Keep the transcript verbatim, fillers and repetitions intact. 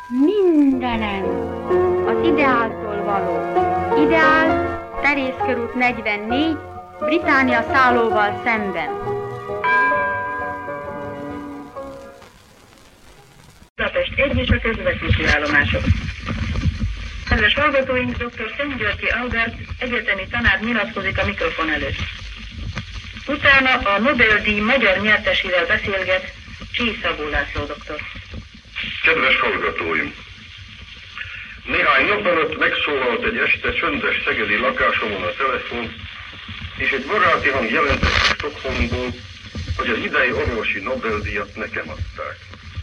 Mindenem az ideáltól való. Ideál, Terészkörút negyvennégy, Britannia szállóval szemben. Budapest egy és a közvetítés állomások. Kedves hallgatóink, dr. Szentgyörgyi Albert, egyetemi tanár nyilatkozik a mikrofon előtt. Utána a Nobel-díj magyar nyertesével beszélget Csík Szabó László doktor. Kedves hallgatóim! Néhány nap alatt megszólalt egy este csöndes szegedi lakásomon a telefon, és egy baráti hang jelentette Stockholmból, hogy az idei orvosi Nobel-díjat nekem adták.